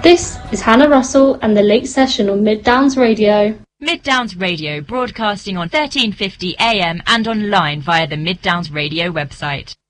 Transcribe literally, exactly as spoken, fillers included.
This is Hannah Russell and the Late Session on Mid Downs Radio. Mid Downs Radio, broadcasting on thirteen fifty A M and online via the Mid Downs Radio website.